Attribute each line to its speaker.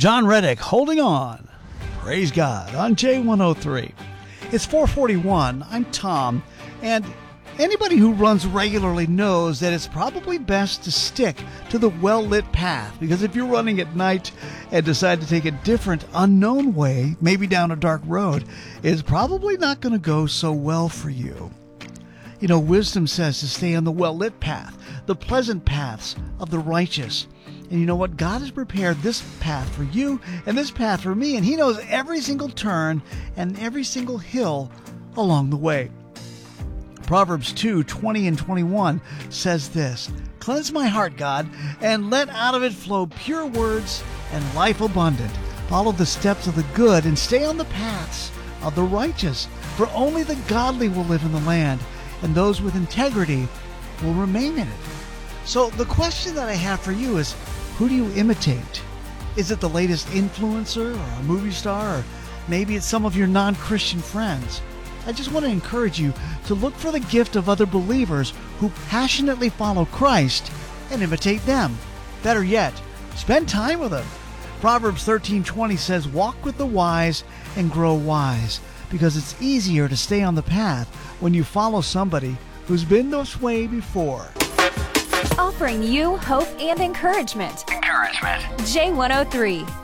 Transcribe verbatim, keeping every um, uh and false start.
Speaker 1: John Reddick, Holding On. Praise God on J one oh three. It's four forty-one. I'm Tom, and anybody who runs regularly knows that it's probably best to stick to the well-lit path, because if you're running at night and decide to take a different, unknown way, maybe down a dark road, it's probably not going to go so well for you. You know, wisdom says to stay on the well-lit path, the pleasant paths of the righteous. And you know what? God has prepared this path for you and this path for me, and He knows every single turn and every single hill along the way. Proverbs two twenty and twenty-one says this: "Cleanse my heart, God, and let out of it flow pure words and life abundant. Follow the steps of the good and stay on the paths of the righteous. For only the godly will live in the land, and those with integrity will remain in it." So the question that I have for you is, who do you imitate? Is it the latest influencer or a movie star, or maybe it's some of your non-Christian friends? I just want to encourage you to look for the gift of other believers who passionately follow Christ and imitate them. Better yet, spend time with them. Proverbs thirteen twenty says, "Walk with the wise and grow wise," because it's easier to stay on the path when you follow somebody who's been this way before.
Speaker 2: Offering you hope and encouragement.
Speaker 3: Encouragement.
Speaker 2: J one oh three.